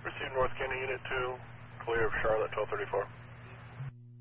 Receive North Canyon Unit 2, clear of Charlotte 1234.